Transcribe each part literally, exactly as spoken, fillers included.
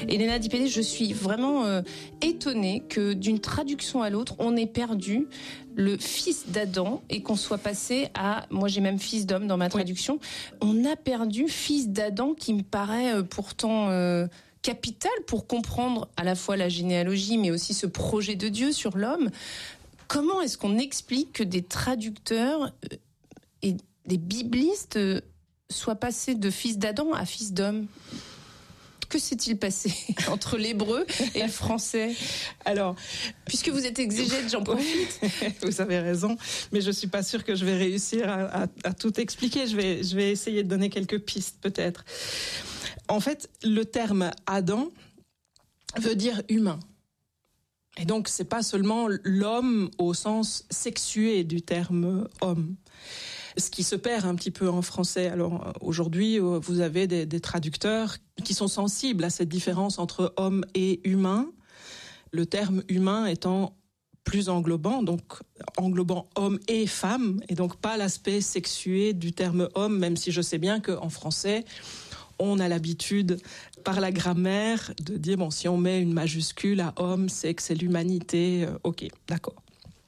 Elena Di Pede, je suis vraiment euh, étonnée que d'une traduction à l'autre, on ait perdu le fils d'Adam et qu'on soit passé à, moi j'ai même fils d'homme dans ma traduction, oui. On a perdu fils d'Adam qui me paraît euh, pourtant euh, capital pour comprendre à la fois la généalogie mais aussi ce projet de Dieu sur l'homme. Comment est-ce qu'on explique que des traducteurs et des biblistes soient passés de fils d'Adam à fils d'homme ? Que s'est-il passé entre l'hébreu et le français ? Alors, puisque vous êtes exégète, j'en profite. Vous avez raison, mais je suis pas sûre que je vais réussir à, à, à tout expliquer. Je vais, je vais essayer de donner quelques pistes, peut-être. En fait, le terme Adam veut dire humain. Et donc, c'est pas seulement l'homme au sens sexué du terme homme. Ce qui se perd un petit peu en français. Alors, aujourd'hui, vous avez des, des traducteurs qui sont sensibles à cette différence entre homme et humain. Le terme humain étant plus englobant, donc englobant homme et femme, et donc pas l'aspect sexué du terme homme, même si je sais bien qu'en français, on a l'habitude, par la grammaire, de dire, bon, si on met une majuscule à homme, c'est que c'est l'humanité. Euh, ok, d'accord.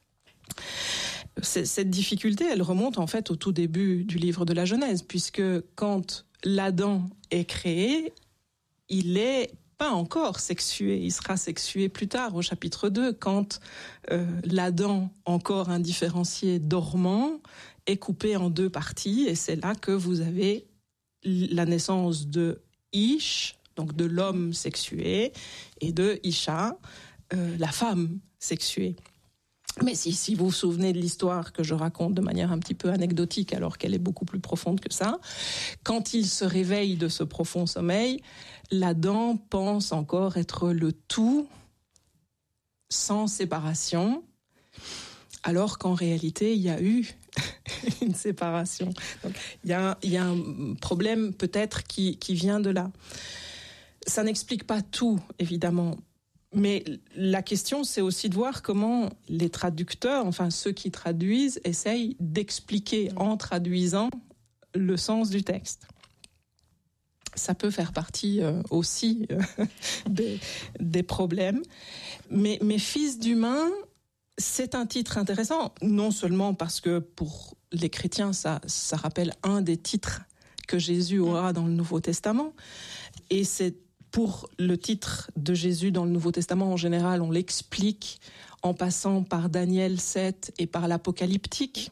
C'est, cette difficulté, elle remonte en fait au tout début du livre de la Genèse, puisque quand l'Adam est créé, il est pas encore sexué, il sera sexué plus tard, au chapitre deux, quand euh, l'Adam, encore indifférencié, dormant, est coupé en deux parties, et c'est là que vous avez la naissance de Ish, donc de l'homme sexué, et de Isha, euh, la femme sexuée. Mais si, si vous vous souvenez de l'histoire que je raconte de manière un petit peu anecdotique, alors qu'elle est beaucoup plus profonde que ça, quand il se réveille de ce profond sommeil, l'Adam pense encore être le tout, sans séparation, alors qu'en réalité, il y a eu une séparation. Donc, il y a, il y a un problème peut-être qui, qui vient de là. Ça n'explique pas tout, évidemment. Mais la question, c'est aussi de voir comment les traducteurs, enfin ceux qui traduisent, essayent d'expliquer en traduisant le sens du texte. Ça peut faire partie euh, aussi euh, des, des problèmes. Mais, mais Fils d'humain, c'est un titre intéressant, non seulement parce que pour les chrétiens, ça, ça rappelle un des titres que Jésus aura dans le Nouveau Testament, et c'est pour le titre de Jésus dans le Nouveau Testament, en général, on l'explique en passant par Daniel sept et par l'Apocalyptique.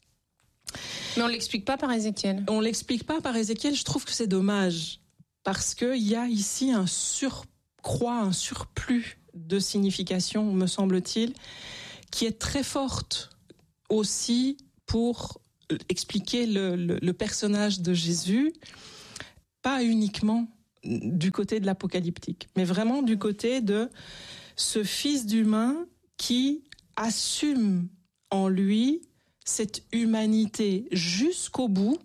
Mais on l'explique pas par Ézéchiel. On l'explique pas par Ézéchiel, je trouve que c'est dommage, parce qu'il y a ici un surcroît, un surplus de signification, me semble-t-il, qui est très forte aussi pour expliquer le, le, le personnage de Jésus, pas uniquement du côté de l'apocalyptique, mais vraiment du côté de ce fils d'humain qui assume en lui cette humanité jusqu'au bout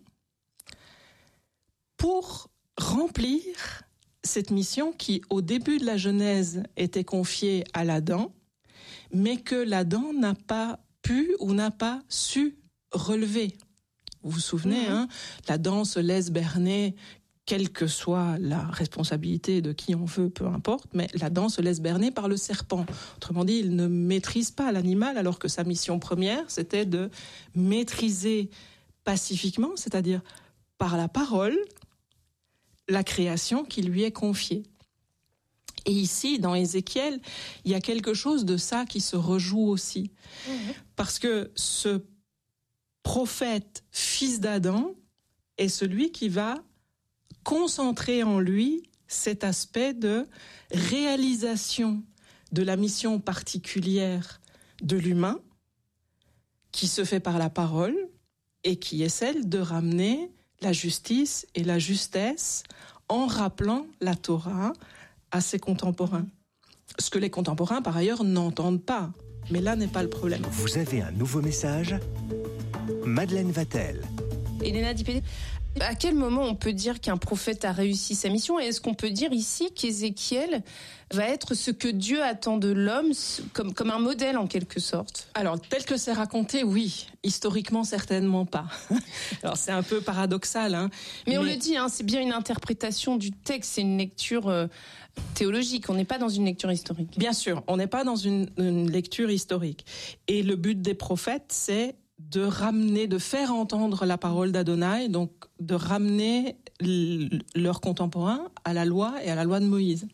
pour remplir cette mission qui, au début de la Genèse, était confiée à l'Adam, mais que l'Adam n'a pas pu ou n'a pas su relever. Vous vous souvenez, mmh. hein, l'Adam se laisse berner, quelle que soit la responsabilité de qui on veut, peu importe, mais l'Adam se laisse berner par le serpent. Autrement dit, il ne maîtrise pas l'animal, alors que sa mission première, c'était de maîtriser pacifiquement, c'est-à-dire par la parole, la création qui lui est confiée. Et ici, dans Ézéchiel, il y a quelque chose de ça qui se rejoue aussi. Mmh. Parce que ce prophète, fils d'Adam, est celui qui va concentrer en lui cet aspect de réalisation de la mission particulière de l'humain, qui se fait par la parole et qui est celle de ramener la justice et la justesse en rappelant la Torah à ses contemporains. Ce que les contemporains, par ailleurs, n'entendent pas. Mais là n'est pas le problème. Vous avez un nouveau message ? Madeleine Vatel. Elena Di Pede, À quel moment on peut dire qu'un prophète a réussi sa mission? Et est-ce qu'on peut dire ici qu'Ézéchiel va être ce que Dieu attend de l'homme, comme, comme un modèle en quelque sorte? Alors, tel que c'est raconté, oui. Historiquement, certainement pas. Alors, c'est un peu paradoxal. Hein. Mais, mais on le dit, hein, c'est bien une interprétation du texte, c'est une lecture euh, théologique, on n'est pas dans une lecture historique. Bien sûr, on n'est pas dans une, une lecture historique. Et le but des prophètes, c'est de ramener, de faire entendre la parole d'Adonai, donc de ramener leurs contemporains à la loi et à la loi de Moïse.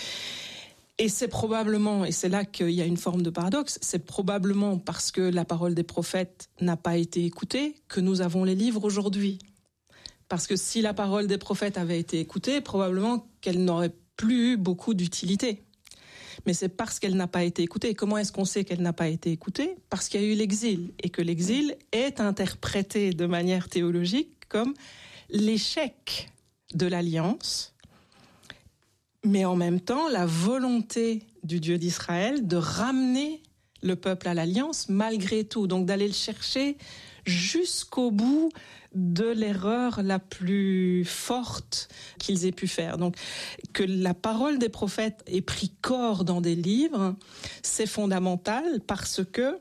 Et c'est probablement, et c'est là qu'il y a une forme de paradoxe, c'est probablement parce que la parole des prophètes n'a pas été écoutée que nous avons les livres aujourd'hui. Parce que si la parole des prophètes avait été écoutée, probablement qu'elle n'aurait plus eu beaucoup d'utilité. Mais c'est parce qu'elle n'a pas été écoutée. Comment est-ce qu'on sait qu'elle n'a pas été écoutée? Parce qu'il y a eu l'exil, et que l'exil est interprété de manière théologique comme l'échec de l'alliance, mais en même temps la volonté du Dieu d'Israël de ramener le peuple à l'alliance malgré tout, donc d'aller le chercher jusqu'au bout de l'erreur la plus forte qu'ils aient pu faire. Donc, que la parole des prophètes ait pris corps dans des livres, c'est fondamental parce que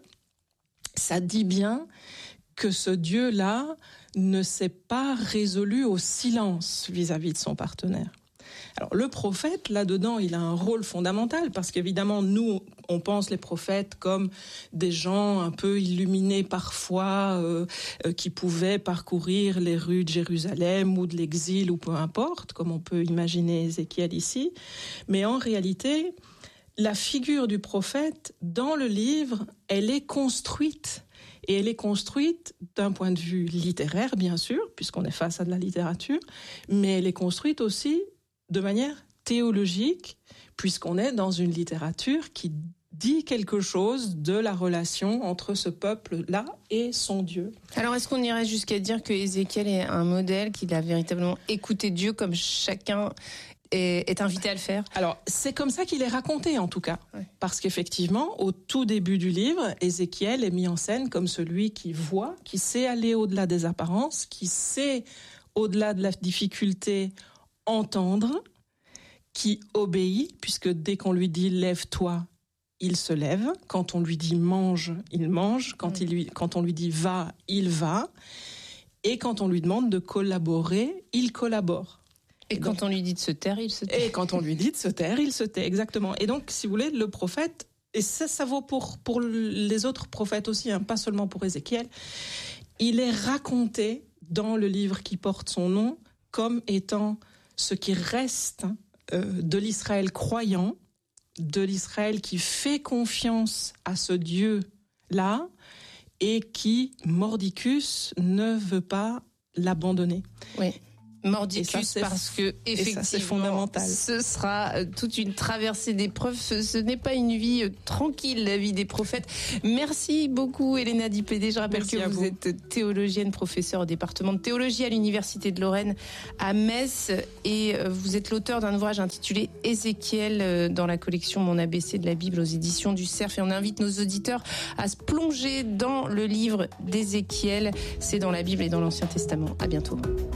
ça dit bien que ce Dieu-là ne s'est pas résolu au silence vis-à-vis de son partenaire. Alors, le prophète, là-dedans, il a un rôle fondamental parce qu'évidemment, nous, on pense les prophètes comme des gens un peu illuminés parfois, euh, euh, qui pouvaient parcourir les rues de Jérusalem ou de l'exil ou peu importe, comme on peut imaginer Ézéchiel ici. Mais en réalité, la figure du prophète, dans le livre, elle est construite. Et elle est construite d'un point de vue littéraire, bien sûr, puisqu'on est face à de la littérature, mais elle est construite aussi de manière théologique, puisqu'on est dans une littérature qui dit quelque chose de la relation entre ce peuple-là et son Dieu. Alors, est-ce qu'on irait jusqu'à dire que Ézéchiel est un modèle, qu'il a véritablement écouté Dieu comme chacun est, est invité à le faire? Alors, c'est comme ça qu'il est raconté, en tout cas. Ouais. Parce qu'effectivement, au tout début du livre, Ézéchiel est mis en scène comme celui qui voit, qui sait aller au-delà des apparences, qui sait, au-delà de la difficulté, entendre, qui obéit, puisque dès qu'on lui dit « lève-toi », il se lève. Quand on lui dit « mange », il mange. Quand, il lui, quand on lui dit « va », il va. Et quand on lui demande de collaborer, il collabore. Et, et quand donc, on lui dit de se taire, il se tait. Et quand on lui dit de se taire, il se tait, exactement. Et donc, si vous voulez, le prophète, et ça, ça vaut pour, pour les autres prophètes aussi, hein, pas seulement pour Ézéchiel, il est raconté dans le livre qui porte son nom comme étant ce qui reste euh, de l'Israël croyant, de l'Israël qui fait confiance à ce Dieu-là et qui, mordicus, ne veut pas l'abandonner. Oui. Mordicus, ça, parce que effectivement, ça, c'est fondamental. Ce sera euh, toute une traversée d'épreuves. Ce, ce n'est pas une vie euh, tranquille, la vie des prophètes. Merci beaucoup, Elena Di-Pédé. Je rappelle Merci que vous, vous êtes théologienne, professeure au département de théologie à l'Université de Lorraine à Metz, et euh, vous êtes l'auteur d'un ouvrage intitulé Ézéchiel euh, dans la collection Mon A B C de la Bible aux éditions du Cerf. Et on invite nos auditeurs à se plonger dans le livre d'Ézéchiel. C'est dans la Bible et dans l'Ancien Testament. À bientôt.